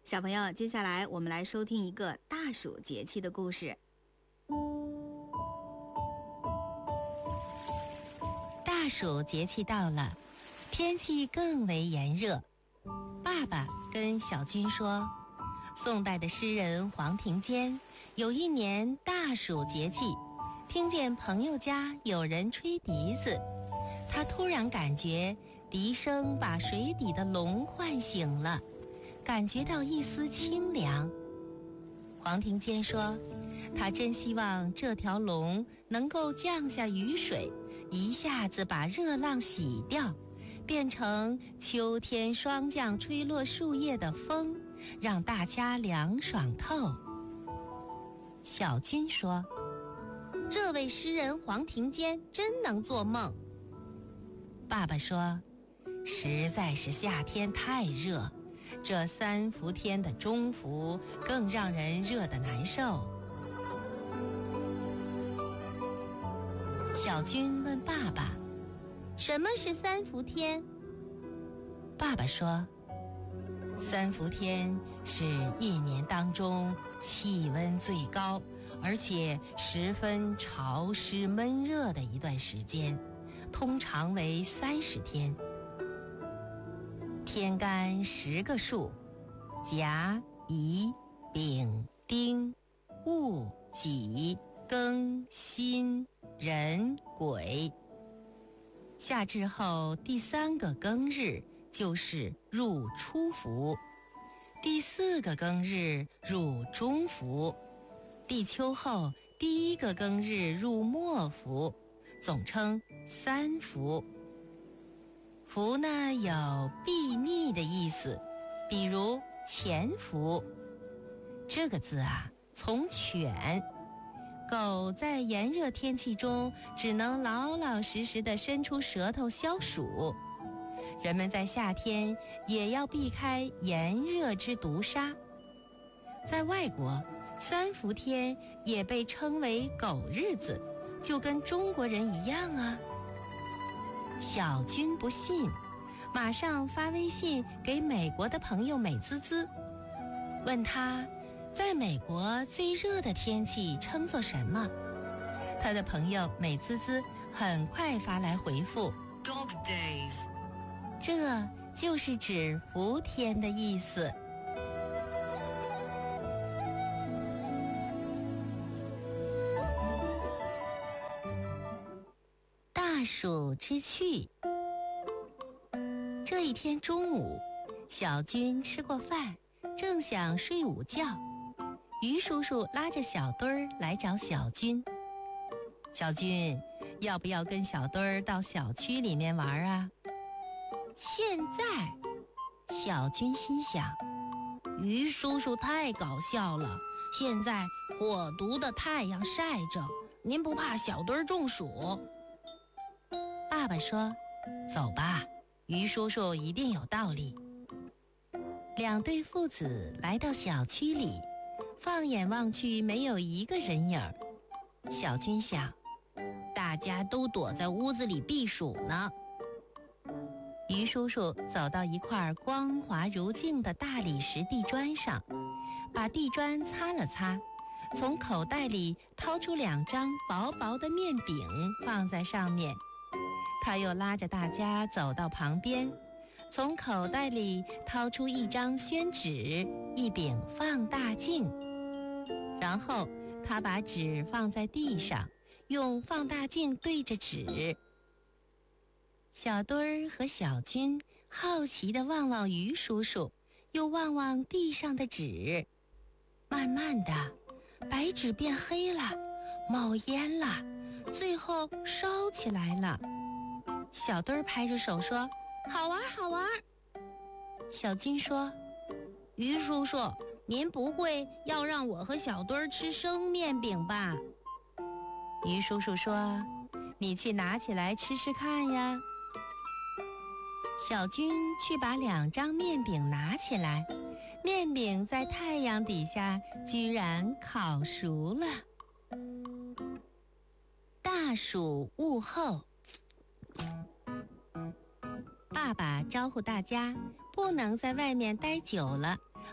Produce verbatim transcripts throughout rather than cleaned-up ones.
小朋友，接下来我们来收听一个大暑节气的故事。 大暑节气到了，天气更为炎热。爸爸跟小军说，宋代的诗人黄庭坚有一年大暑节气，听见朋友家有人吹笛子，他突然感觉笛声把水底的龙唤醒了，感觉到一丝清凉。黄庭坚说，他真希望这条龙能够降下雨水，一下子把热浪洗掉，变成秋天霜降吹落树叶的风，让大家凉爽透。小军说，这位诗人黄庭坚真能做梦。爸爸说，实在是夏天太热，这三伏天的中伏更让人热得难受。小军问爸爸，什么是三伏天？爸爸说，三伏天是一年当中气温最高，而且十分潮湿闷热的一段时间，通常为三十天。天干十个数，甲、乙、丙、丁、戊、己、庚、辛、壬、癸。夏至后第三个庚日就是入初伏，第四个庚日入中伏，立秋后第一个庚日入末伏，总称三伏。伏呢有避逆的意思，比如潜伏。这个字啊，从犬。狗在炎热天气中只能老老实实地伸出舌头消暑。人们在夏天也要避开炎热之毒杀。在外国，三伏天也被称为狗日子，就跟中国人一样啊。小军不信，马上发微信给美国的朋友美滋滋，问他在美国最热的天气称作什么。他的朋友美滋滋很快发来回复 Dog Days， 这就是指伏天的意思。大暑之趣。这一天中午，小军吃过饭，正想睡午觉，于叔叔拉着小墩儿来找小军。小军，要不要跟小墩儿到小区里面玩啊？现在，小军心想，于叔叔太搞笑了，现在火毒的太阳晒着，您不怕小墩儿中暑？爸爸说，走吧，于叔叔一定有道理。两对父子来到小区里，放眼望去没有一个人影儿。小军想，大家都躲在屋子里避暑呢。于叔叔走到一块光滑如镜的大理石地砖上，把地砖擦了擦，从口袋里掏出两张薄薄的面饼放在上面。他又拉着大家走到旁边，从口袋里掏出一张宣纸，一柄放大镜，然后他把纸放在地上，用放大镜对着纸。小墩儿和小军好奇地望望于叔叔，又望望地上的纸。慢慢的，白纸变黑了，冒烟了，最后烧起来了。小墩儿拍着手说，好玩好玩。小军说，于叔叔，您不会要让我和小墩儿吃生面饼吧？于叔叔说，你去拿起来吃吃看呀。小军去把两张面饼拿起来，面饼在太阳底下居然烤熟了。大暑午后，爸爸招呼大家不能在外面待久了，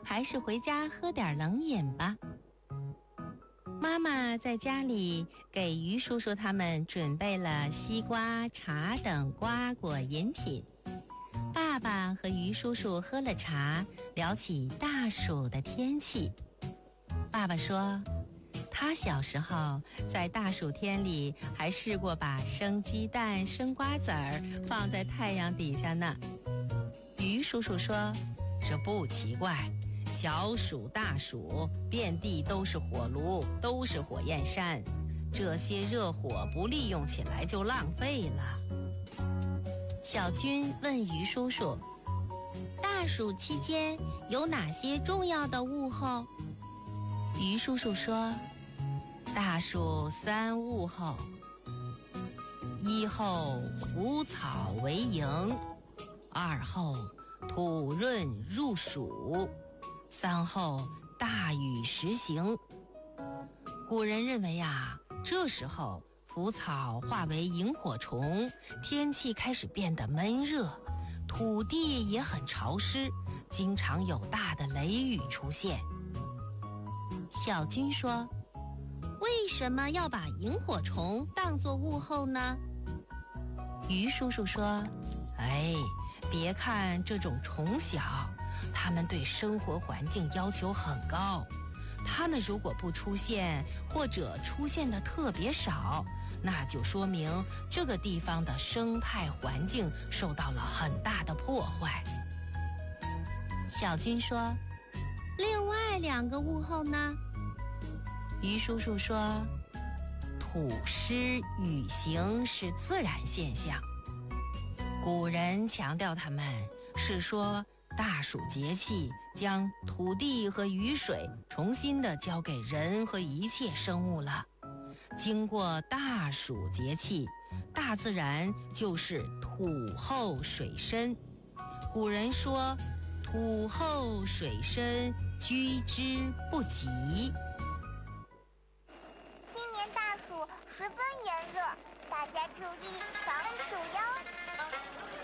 还是回家喝点冷饮吧。妈妈在家里给于叔叔他们准备了西瓜、茶等瓜果饮品。爸爸和于叔叔喝了茶，聊起大暑的天气。爸爸说，他小时候在大暑天里还试过把生鸡蛋、生瓜子儿放在太阳底下呢。于叔叔说，这不奇怪，小暑大暑，遍地都是火炉，都是火焰山，这些热火不利用起来就浪费了。小军问于叔叔，大暑期间有哪些重要的物候？于叔叔说，大暑三物候：一候腐草为营，二候土润入暑，三候大雨时行。古人认为啊，这时候腐草化为萤火虫，天气开始变得闷热，土地也很潮湿，经常有大的雷雨出现。小军说，为什么要把萤火虫当作物候呢？于叔叔说，哎，别看这种虫小，它们对生活环境要求很高，它们如果不出现，或者出现的特别少，那就说明这个地方的生态环境受到了很大的破坏。小军说，另外两个物候呢？于叔叔说，土湿雨行是自然现象，古人强调它们是说大暑节气将土地和雨水重新的交给人和一切生物了。经过大暑节气，大自然就是土厚水深。古人说，土厚水深，居之不及。 今年大暑十分炎热，大家注意防暑哟。